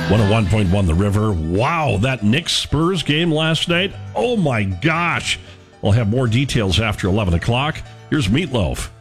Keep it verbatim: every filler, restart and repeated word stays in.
one oh one point one The River. Wow, that Knicks Spurs game last night. Oh my gosh. We'll have more details after eleven o'clock. Here's Meatloaf.